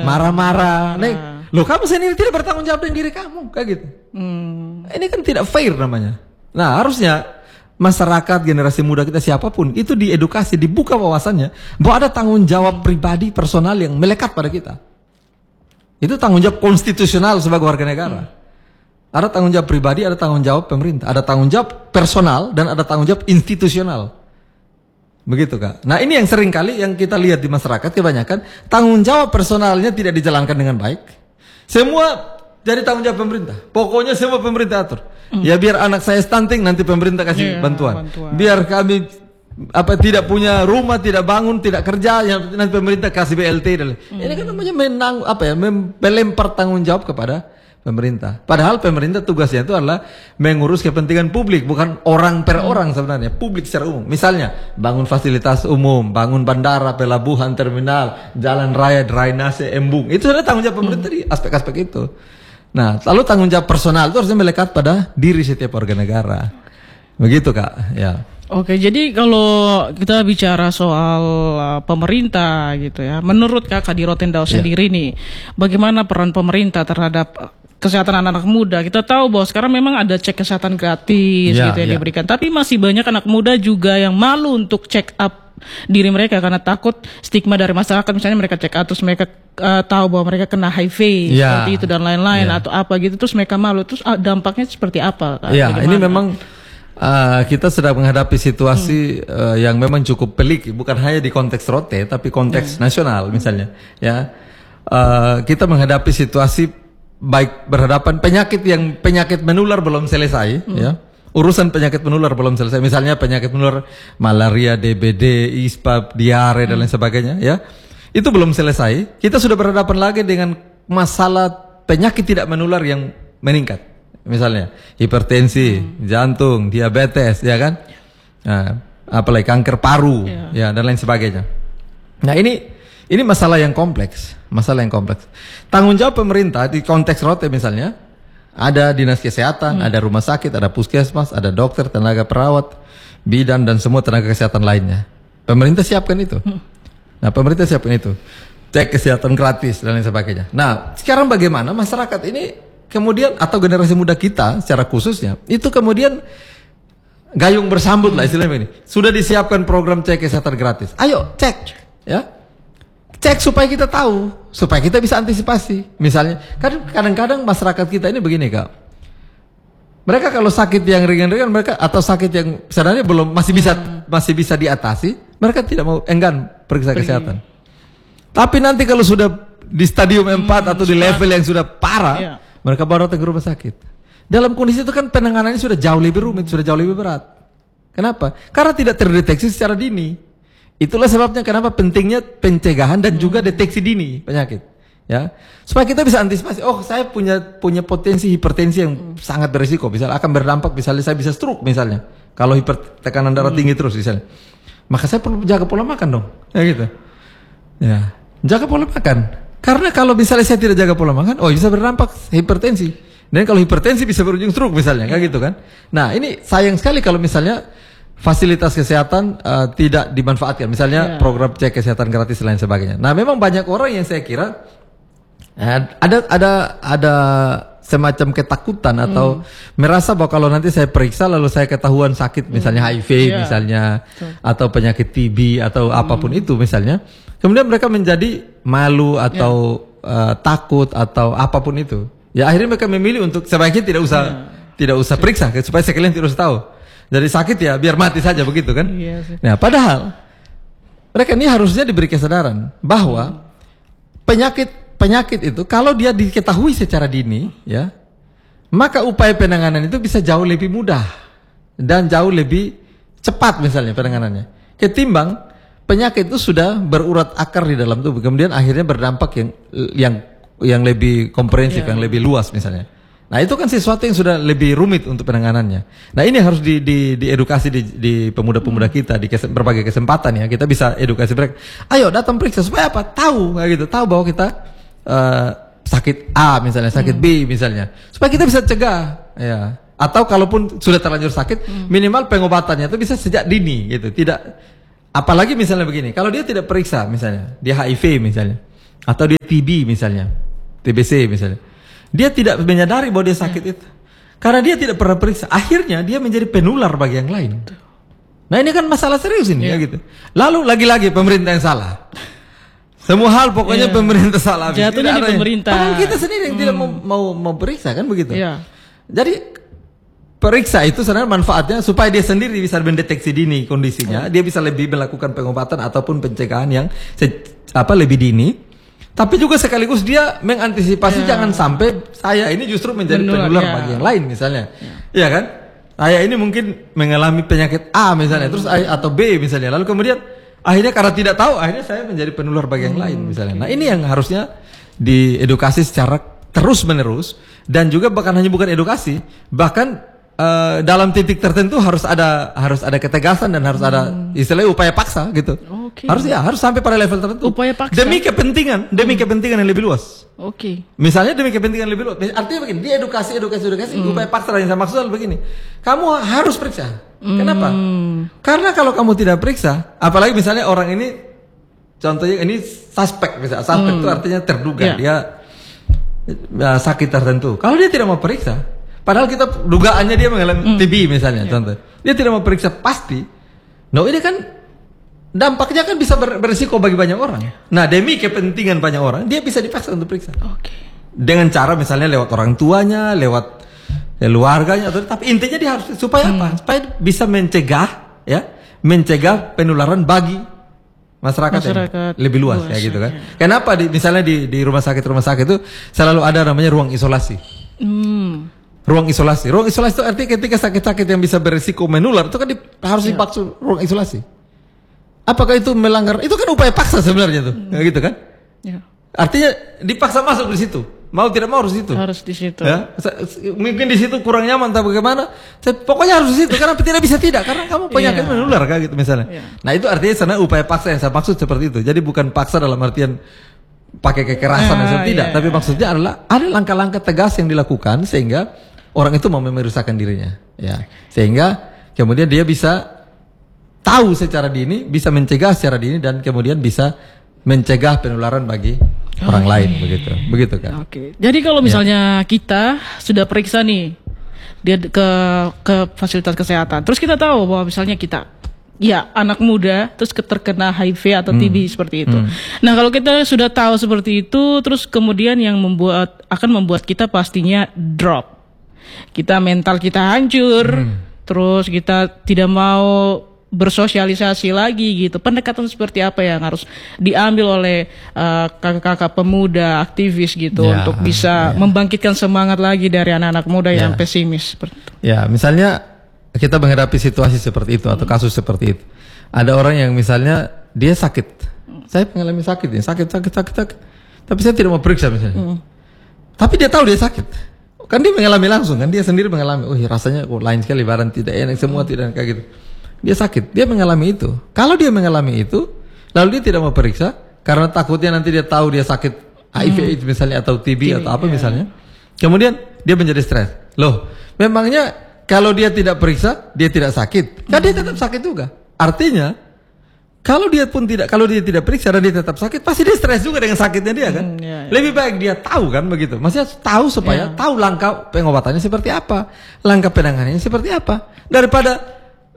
marah-marah. Loh kamu sendiri tidak bertanggung jawab dengan diri kamu, kayak gitu. Ini kan tidak fair namanya. Nah harusnya masyarakat, generasi muda kita siapapun itu diedukasi, dibuka wawasannya bahwa ada tanggung jawab pribadi personal yang melekat pada kita. Itu tanggung jawab konstitusional sebagai warga negara. Ada tanggung jawab pribadi, ada tanggung jawab pemerintah, ada tanggung jawab personal dan ada tanggung jawab institusional. Begitu Kak. Nah ini yang sering kali yang kita lihat di masyarakat kebanyakan tanggung jawab personalnya tidak dijalankan dengan baik. Semua jadi tanggung jawab pemerintah. Pokoknya semua pemerintah atur. Ya biar anak saya stunting nanti pemerintah kasih bantuan. Biar kami tidak punya rumah, tidak bangun, tidak kerja, yang nanti pemerintah kasih BLT dan ini kan namanya melempar tanggung jawab kepada pemerintah. Padahal pemerintah tugasnya itu adalah mengurus kepentingan publik, bukan orang per orang sebenarnya, publik secara umum. Misalnya bangun fasilitas umum, bangun bandara, pelabuhan, terminal, jalan raya, drainase, embung. Itu adalah tanggung jawab pemerintah di aspek-aspek itu. Nah, lalu tanggung jawab personal itu harusnya melekat pada diri setiap warga negara. Begitu Kak, ya. Oke, jadi kalau kita bicara soal pemerintah gitu ya, menurut Kakak di Rotendao sendiri nih, bagaimana peran pemerintah terhadap kesehatan anak-anak muda? Kita tahu bahwa sekarang memang ada cek kesehatan gratis gitu yang diberikan, tapi masih banyak anak muda juga yang malu untuk check up diri mereka karena takut stigma dari masyarakat. Misalnya mereka check up terus mereka tahu bahwa mereka kena HIV seperti itu dan lain-lain atau apa gitu, terus mereka malu. Terus dampaknya seperti apa? Ini memang kita sedang menghadapi situasi yang memang cukup pelik, bukan hanya di konteks Rote tapi konteks nasional misalnya. Kita menghadapi situasi baik berhadapan penyakit menular belum selesai, urusan penyakit menular belum selesai. Misalnya penyakit menular malaria, DBD, ISPA, diare dan lain sebagainya, itu belum selesai. Kita sudah berhadapan lagi dengan masalah penyakit tidak menular yang meningkat. Misalnya hipertensi, jantung, diabetes, ya kan? Nah, apalagi kanker paru, dan lain sebagainya. Nah ini masalah yang kompleks, Tanggung jawab pemerintah di konteks Rote misalnya, ada dinas kesehatan, ada rumah sakit, ada puskesmas, ada dokter, tenaga perawat, bidan dan semua tenaga kesehatan lainnya. Pemerintah siapkan itu. Cek kesehatan gratis dan lain sebagainya. Nah, sekarang bagaimana masyarakat ini kemudian atau generasi muda kita secara khususnya itu kemudian gayung bersambut lah istilahnya ini. Sudah disiapkan program cek kesehatan gratis. Ayo cek, cek supaya kita tahu, supaya kita bisa antisipasi. Misalnya, kadang-kadang masyarakat kita ini begini Kak. Mereka kalau sakit yang ringan-ringan mereka atau sakit yang sebenarnya masih bisa diatasi, mereka tidak mau enggan periksa kesehatan. Tapi nanti kalau sudah di stadium 4 atau di level yang sudah parah, mereka baru datang ke rumah sakit. Dalam kondisi itu kan penanganannya sudah jauh lebih rumit, sudah jauh lebih berat. Kenapa? Karena tidak terdeteksi secara dini. Itulah sebabnya kenapa pentingnya pencegahan dan juga deteksi dini penyakit, supaya kita bisa antisipasi. Oh, saya punya potensi hipertensi yang sangat berisiko, misalnya akan berdampak, misalnya saya bisa stroke misalnya. Kalau tekanan darah tinggi terus misalnya, maka saya perlu jaga pola makan dong, gitu. Jaga pola makan. Karena kalau misalnya saya tidak jaga pola makan, bisa berdampak hipertensi. Dan kalau hipertensi bisa berujung stroke misalnya, kayak gitu kan. Nah, ini sayang sekali kalau misalnya fasilitas kesehatan tidak dimanfaatkan, misalnya program cek kesehatan gratis dan lain sebagainya. Nah, memang banyak orang yang saya kira ada semacam ketakutan atau merasa bahwa kalau nanti saya periksa lalu saya ketahuan sakit, misalnya HIV misalnya, atau penyakit TB atau apapun itu misalnya, kemudian mereka menjadi malu atau takut atau apapun itu. Ya akhirnya mereka memilih untuk sebaiknya tidak usah periksa supaya sekalian tidak usah tahu. Jadi sakit ya biar mati saja begitu kan. Nah, padahal mereka ini harusnya diberi kesadaran bahwa penyakit itu kalau dia diketahui secara dini, maka upaya penanganan itu bisa jauh lebih mudah dan jauh lebih cepat misalnya penanganannya. Ketimbang penyakit itu sudah berurat akar di dalam tubuh, kemudian akhirnya berdampak yang lebih komprehensif, yang lebih luas misalnya. Nah, itu kan sesuatu yang sudah lebih rumit untuk penanganannya. Nah, ini harus diedukasi di pemuda-pemuda kita di berbagai kesempatan kita bisa edukasi mereka. Ayo datang periksa supaya apa? Tahu kayak gitu, tahu bahwa kita sakit A misalnya, sakit B misalnya. Supaya kita bisa cegah Atau kalaupun sudah terlanjur sakit, minimal pengobatannya itu bisa sejak dini gitu. Tidak apalagi misalnya begini, kalau dia tidak periksa misalnya, dia HIV misalnya. atau dia TB misalnya, TBC misalnya, dia tidak menyadari bahwa dia sakit itu, karena dia tidak pernah periksa. Akhirnya dia menjadi penular bagi yang lain. Nah ini kan masalah serius ini, ya gitu. Lalu lagi-lagi pemerintah yang salah. Semua hal pokoknya pemerintah salah. Jatuhnya di pemerintah. Padahal kita sendiri yang tidak mau periksa kan begitu. Iya. Jadi periksa itu sebenarnya manfaatnya supaya dia sendiri bisa mendeteksi dini kondisinya, dia bisa lebih melakukan pengobatan ataupun pencegahan yang lebih dini. Tapi juga sekaligus dia mengantisipasi jangan sampai saya ini justru menjadi penular bagi yang lain misalnya. Iya kan? Saya ini mungkin mengalami penyakit A misalnya, terus atau B misalnya. Lalu kemudian akhirnya karena tidak tahu, akhirnya saya menjadi penular bagi yang lain misalnya. Nah ini yang harusnya diedukasi secara terus-menerus. Dan juga bukan edukasi, bahkan dalam titik tertentu harus ada ketegasan dan harus ada istilahnya upaya paksa gitu. Harus sampai pada level tertentu. Upaya paksa. Demi kepentingan yang lebih luas. Misalnya demi kepentingan lebih luas. Artinya begini, dia edukasi. Upaya paksa yang saya maksud adalah begini. Kamu harus periksa. Kenapa? Karena kalau kamu tidak periksa, apalagi misalnya orang ini, contohnya ini suspek misalnya. Suspek itu artinya terduga dia sakit tertentu. Kalau dia tidak mau periksa, padahal kita dugaannya dia mengalami TB misalnya, contoh. Dia tidak mau periksa pasti. Nah ini kan dampaknya kan bisa beresiko bagi banyak orang. Nah demi kepentingan banyak orang, dia bisa dipaksa untuk periksa. Dengan cara misalnya lewat orang tuanya, lewat keluarganya, tapi intinya dia harus supaya apa? Supaya bisa mencegah penularan bagi masyarakat yang lebih luas kayak gitu kan. Kenapa misalnya di rumah sakit itu selalu ada namanya ruang isolasi. Ruang isolasi itu artinya ketika sakit-sakit yang bisa berisiko menular itu kan harus dipaksa ruang isolasi. Apakah itu melanggar? Itu kan upaya paksa sebenarnya tuh, kayak gitu kan? Artinya dipaksa masuk di situ. Mau tidak mau harus di situ. Harus di situ. Ya? Mungkin di situ kurang nyaman atau bagaimana? Pokoknya harus di situ karena tidak bisa tidak karena kamu penyakit menular kayak gitu misalnya. Nah itu artinya sana upaya paksa yang saya maksud seperti itu. Jadi bukan paksa dalam artian pakai kekerasan tidak, tapi maksudnya adalah ada langkah-langkah tegas yang dilakukan sehingga orang itu mau memeriksakan dirinya, ya. Sehingga kemudian dia bisa tahu secara dini, bisa mencegah secara dini dan kemudian bisa mencegah penularan bagi orang lain begitu kan. Jadi kalau misalnya kita sudah periksa nih dia ke fasilitas kesehatan, terus kita tahu bahwa misalnya kita anak muda terus terkena HIV atau TB seperti itu. Nah kalau kita sudah tahu seperti itu, terus kemudian yang akan membuat kita pastinya drop, mental kita hancur, terus kita tidak mau bersosialisasi lagi gitu. Pendekatan seperti apa yang harus diambil oleh kakak-kakak pemuda aktivis gitu untuk bisa membangkitkan semangat lagi dari anak-anak muda yang pesimis seperti itu. Ya, misalnya kita menghadapi situasi seperti itu atau kasus seperti itu. Ada orang yang misalnya dia sakit. Saya mengalami sakit. Tapi saya tidak mau periksa misalnya. Tapi dia tahu dia sakit. Kan dia mengalami langsung kan, dia sendiri mengalami. Rasanya lain sekali, barang tidak enak semua tidak kayak gitu. Dia sakit, dia mengalami itu. Kalau dia mengalami itu, lalu dia tidak mau periksa karena takutnya nanti dia tahu dia sakit HIV misalnya atau TB atau apa misalnya. Kemudian dia menjadi stres. Loh, memangnya kalau dia tidak periksa, dia tidak sakit. Kan dia tetap sakit juga. Artinya, kalau dia tidak periksa dan dia tetap sakit, pasti dia stres juga dengan sakitnya dia kan. Lebih baik dia tahu kan begitu. Maksudnya tahu supaya tahu langkah pengobatannya seperti apa, langkah penanganannya seperti apa, daripada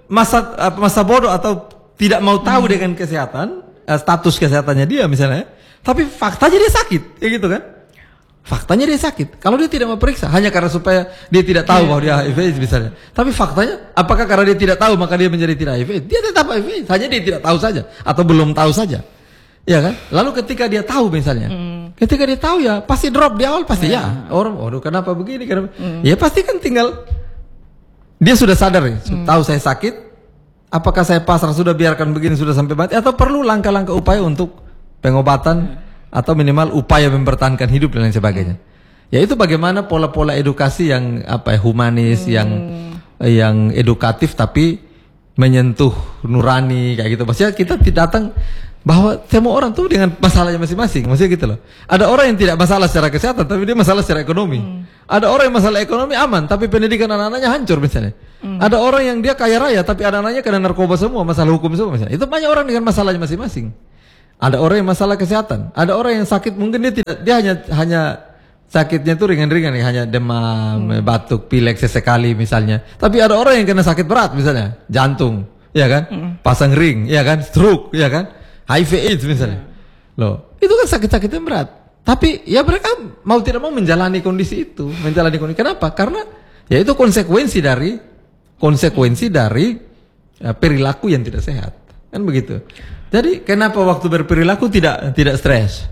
masa bodoh atau tidak mau tahu dengan kesehatan, status kesehatannya dia misalnya, tapi faktanya dia sakit, kayak gitu kan? Faktanya dia sakit. Kalau dia tidak mau periksa hanya karena supaya dia tidak tahu bahwa dia HIV misalnya. Tapi faktanya, apakah karena dia tidak tahu maka dia menjadi tidak HIV? Dia tetap HIV, hanya dia tidak tahu saja atau belum tahu saja, ya kan? Lalu ketika dia tahu misalnya, ketika dia tahu ya pasti drop di awal pasti orang, kenapa begini? Kenapa? Ya pasti kan tinggal. Dia sudah sadar nih, tahu saya sakit, apakah saya pasrah sudah biarkan begini sudah sampai mati atau perlu langkah-langkah upaya untuk pengobatan atau minimal upaya mempertahankan hidup dan lain sebagainya. Ya itu bagaimana pola-pola edukasi yang humanis, yang edukatif tapi menyentuh nurani kayak gitu. Maksudnya kita tidak datang bahwa semua orang tuh dengan masalahnya masing-masing. Maksudnya gitu loh. Ada orang yang tidak masalah secara kesehatan tapi dia masalah secara ekonomi. Ada orang yang masalah ekonomi aman tapi pendidikan anak-anaknya hancur misalnya. Ada orang yang dia kaya raya tapi anak-anaknya kena narkoba semua, masalah hukum semua misalnya. Itu banyak orang dengan masalahnya masing-masing. Ada orang yang masalah kesehatan, ada orang yang sakit mungkin dia hanya sakitnya itu ringan-ringan, hanya demam, batuk, pilek sesekali misalnya. Tapi ada orang yang kena sakit berat misalnya, jantung, ya kan, pasang ring, ya kan, stroke, ya kan, HIV/AIDS misalnya. Loh, itu kan sakit-sakit yang berat. Tapi ya mereka mau tidak mau menjalani kondisi itu, Kenapa? Karena ya itu konsekuensi dari perilaku yang tidak sehat, kan begitu. Jadi kenapa waktu berperilaku tidak stres?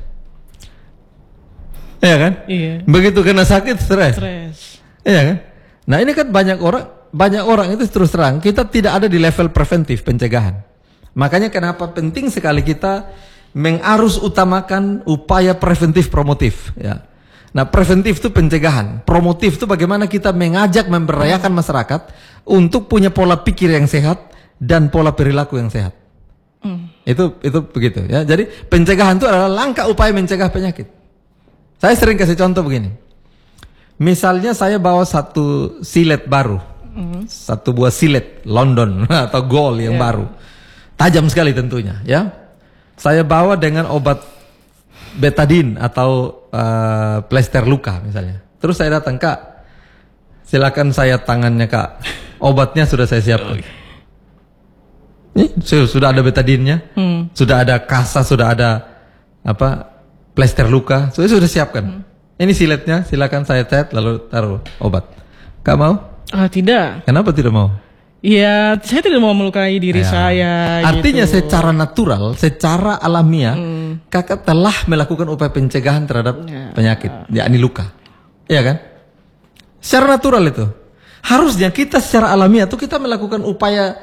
Iya kan? Iya. Begitu kena sakit stres. Iya kan? Nah ini kan banyak orang itu terus terang kita tidak ada di level preventif pencegahan. Makanya kenapa penting sekali kita mengarus utamakan upaya preventif promotif. Ya. Nah preventif itu pencegahan, promotif itu bagaimana kita mengajak memberdayakan masyarakat untuk punya pola pikir yang sehat dan pola perilaku yang sehat. Itu begitu ya. Jadi pencegahan itu adalah langkah upaya mencegah penyakit. Saya sering kasih contoh begini. Misalnya saya bawa satu silet baru, satu buah silet London atau gold yang baru, tajam sekali tentunya ya. Saya bawa dengan obat betadine atau plester luka misalnya. Terus saya datang, Kak, silakan saya tangannya Kak, obatnya sudah saya siapkan. Ini sudah ada betadinnya, sudah ada kasa, sudah ada plester luka, sudah siapkan. Ini siletnya, silakan saya tet lalu taruh obat. Kak mau? Tidak. Kenapa tidak mau? Ya, saya tidak mau melukai diri saya. Artinya gitu. secara natural, secara alamiah, kakak telah melakukan upaya pencegahan terhadap penyakit, yakni luka, iya kan? Secara natural itu. Harusnya kita secara alamiah tuh kita melakukan upaya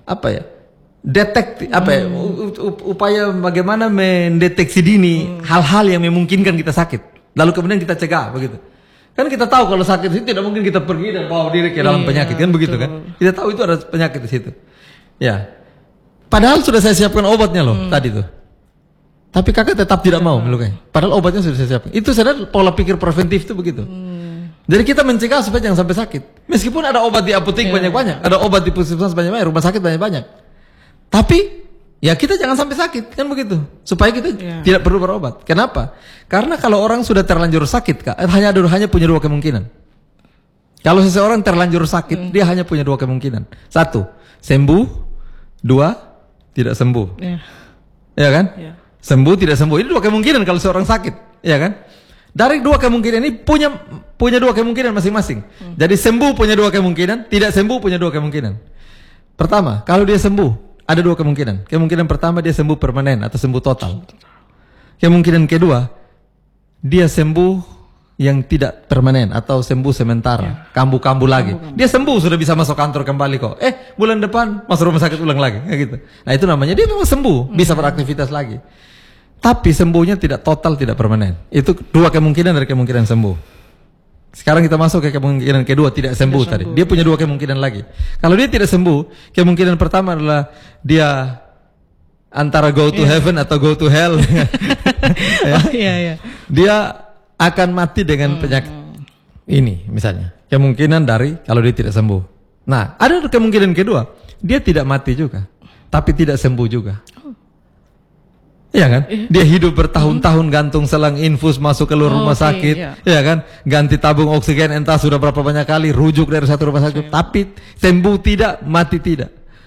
upaya bagaimana mendeteksi dini hal-hal yang memungkinkan kita sakit, lalu kemudian kita cegah begitu. Kan kita tahu kalau sakit itu tidak mungkin kita pergi dan bawa diri ke dalam penyakit, kan begitu kan? Kita tahu itu ada penyakit di situ. Ya. Padahal sudah saya siapkan obatnya loh tadi tuh. Tapi kakak tetap tidak mau melukai. Padahal obatnya sudah saya siapkan. Itu sadar pola pikir preventif itu begitu. Jadi kita mencegah supaya jangan sampai sakit. Meskipun ada obat di apotek banyak-banyak, ada obat di puskesmas banyak-banyak, rumah sakit banyak-banyak. Tapi ya kita jangan sampai sakit, kan begitu. Supaya kita tidak perlu berobat. Kenapa? Karena kalau orang sudah terlanjur sakit, Kak, hanya punya dua kemungkinan. Kalau seseorang terlanjur sakit, dia hanya punya dua kemungkinan. Satu, sembuh. Dua, tidak sembuh. Ya kan? Sembuh, tidak sembuh. Ini dua kemungkinan kalau seorang sakit, ya kan? Dari dua kemungkinan ini punya dua kemungkinan masing-masing. Jadi sembuh punya dua kemungkinan, tidak sembuh punya dua kemungkinan. Pertama, kalau dia sembuh, ada dua kemungkinan. Kemungkinan pertama dia sembuh permanen atau sembuh total. Kemungkinan kedua, dia sembuh yang tidak permanen atau sembuh sementara, kambuh-kambuh lagi. Dia sembuh sudah bisa masuk kantor kembali kok. Bulan depan masuk rumah sakit ulang lagi, kayak gitu. Nah itu namanya dia memang sembuh, bisa beraktivitas lagi. Tapi sembuhnya tidak total, tidak permanen. Itu dua kemungkinan dari kemungkinan sembuh. Sekarang kita masuk ke kemungkinan kedua, tidak sembuh tadi. Dia punya dua kemungkinan lagi. Kalau dia tidak sembuh, kemungkinan pertama adalah dia antara go to heaven atau go to hell. Dia akan mati dengan penyakit ini misalnya. Kemungkinan dari kalau dia tidak sembuh. Nah, ada kemungkinan kedua, dia tidak mati juga, tapi tidak sembuh juga. Iya kan? Dia hidup bertahun-tahun gantung selang infus masuk keluar rumah sakit, ya kan? Ganti tabung oksigen entah sudah berapa banyak kali, rujuk dari satu rumah sakit, tapi sembuh tidak, mati tidak.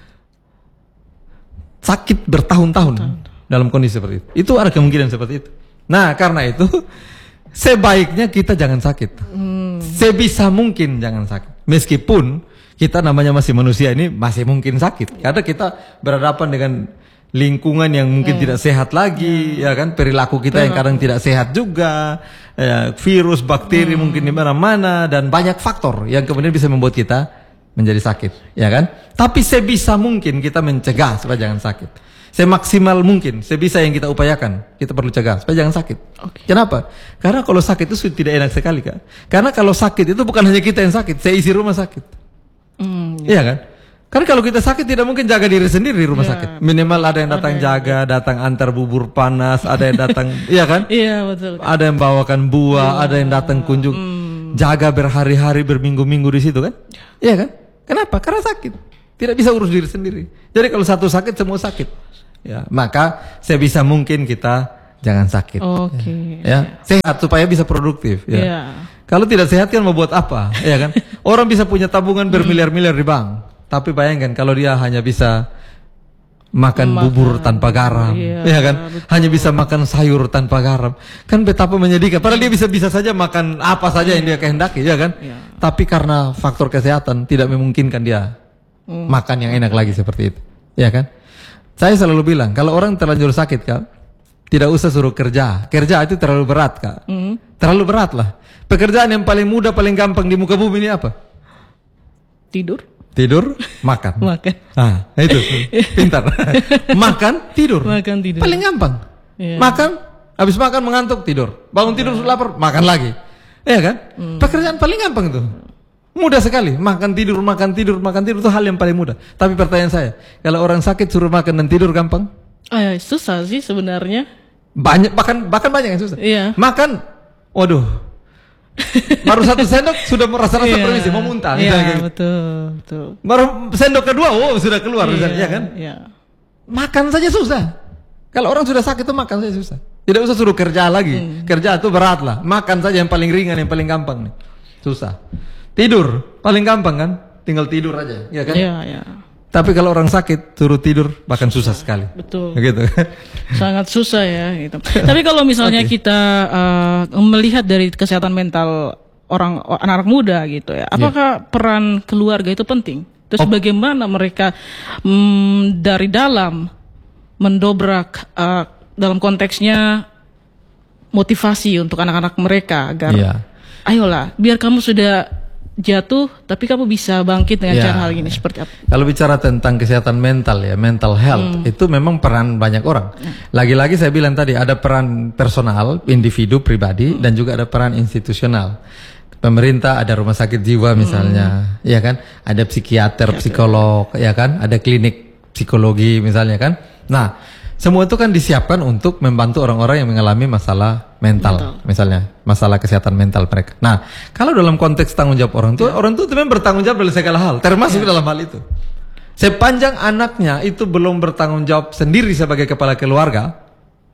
Sakit bertahun-tahun dalam kondisi seperti itu. Itu ada kemungkinan seperti itu. Nah, karena itu sebaiknya kita jangan sakit. Sebisa mungkin jangan sakit. Meskipun kita namanya masih manusia ini masih mungkin sakit. Karena kita berhadapan dengan lingkungan yang mungkin tidak sehat lagi, ya kan, perilaku kita yang kadang tidak sehat juga, virus, bakteri mungkin di mana-mana dan banyak faktor yang kemudian bisa membuat kita menjadi sakit, ya kan? Tapi sebisa mungkin kita mencegah supaya jangan sakit. Semaksimal mungkin, sebisa yang kita upayakan, kita perlu cegah supaya jangan sakit. Kenapa? Karena kalau sakit itu tidak enak sekali, Kak. Karena kalau sakit itu bukan hanya kita yang sakit, seisi rumah sakit. Iya kan? Karena kalau kita sakit tidak mungkin jaga diri sendiri di rumah sakit. Minimal ada yang datang jaga, datang antar bubur panas, ada yang datang, iya kan? Iya betul. Ada yang bawakan buah, ada yang datang kunjung, jaga berhari-hari, berminggu-minggu di situ kan? Iya kan? Kenapa? Karena sakit, tidak bisa urus diri sendiri. Jadi kalau satu sakit semua sakit. ya, maka sebisa mungkin kita jangan sakit. Oke. Ya, sehat supaya bisa produktif. Ya. Iya. Kalau tidak sehat kan mau buat apa, ya kan? Orang bisa punya tabungan bermiliar-miliar di bank, tapi bayangkan kalau dia hanya bisa makan bubur tanpa garam, ya kan? Betul. Hanya bisa makan sayur tanpa garam, kan betapa menyedihkan. Padahal dia bisa saja makan apa saja yang dia kehendaki, ya kan? Tapi karena faktor kesehatan tidak memungkinkan dia makan yang enak lagi seperti itu, ya kan? Saya selalu bilang kalau orang terlanjur sakit, Kak, tidak usah suruh kerja. Kerja itu terlalu berat, Kak. Terlalu berat lah. Pekerjaan yang paling mudah, paling gampang di muka bumi ini apa? Tidur, makan. Ah, itu pintar. Makan, tidur. Paling gampang. Makan, habis makan mengantuk, tidur. Bangun tidur, lapar, makan lagi. Iya kan? Pekerjaan paling gampang itu. Mudah sekali. Makan, tidur itu hal yang paling mudah. Tapi pertanyaan saya, kalau orang sakit suruh makan dan tidur gampang? Susah sih sebenarnya. Banyak, bahkan banyak yang susah. Iya. Makan, waduh. Baru 1 sendok sudah merasa-rasa permisi, mau muntah. Iya, betul. Baru sendok kedua, sudah keluar, ya kan? Iya. Makan saja susah. Kalau orang sudah sakit itu makan saja susah. Tidak usah suruh kerja lagi. Kerja itu berat lah. Makan saja yang paling ringan, yang paling gampang nih. Susah. Tidur paling gampang kan? Tinggal tidur aja, ya kan? Iya. Tapi kalau orang sakit suruh tidur bahkan susah sekali. Betul. Begitu. Sangat susah ya gitu. Tapi kalau misalnya kita melihat dari kesehatan mental anak-anak muda gitu ya, apakah peran keluarga itu penting? Terus bagaimana mereka dari dalam mendobrak dalam konteksnya motivasi untuk anak-anak mereka agar ayolah, biar kamu sudah jatuh tapi kamu bisa bangkit dengan cara hal ini, seperti apa? Kalau bicara tentang kesehatan mental ya, mental health itu memang peran banyak orang. Lagi-lagi saya bilang tadi ada peran personal, individu pribadi dan juga ada peran institusional. Pemerintah ada rumah sakit jiwa misalnya, ya kan? Ada psikiater, psikolog, ya kan? Ada klinik psikologi misalnya kan? Nah, semua itu kan disiapkan untuk membantu orang-orang yang mengalami masalah mental, misalnya masalah kesehatan mental mereka. Nah, kalau dalam konteks tanggung jawab orang tua itu memang bertanggung jawab dalam segala hal, termasuk dalam hal itu. Sepanjang anaknya itu belum bertanggung jawab sendiri sebagai kepala keluarga,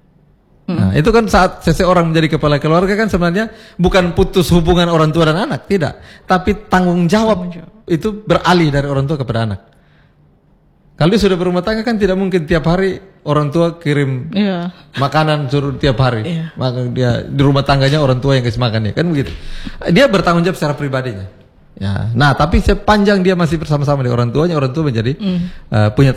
nah itu kan saat seseorang menjadi kepala keluarga kan sebenarnya bukan putus hubungan orang tua dan anak, tidak, tapi tanggung jawab itu beralih dari orang tua kepada anak. Kalau dia sudah berumah tangga kan tidak mungkin tiap hari orang tua kirim makanan suruh tiap hari. Maka dia di rumah tangganya orang tua yang kasih makan kan begitu. Dia bertanggung jawab secara pribadinya. Ya. Nah, tapi sepanjang dia masih bersama-sama dengan orang tua menjadi punya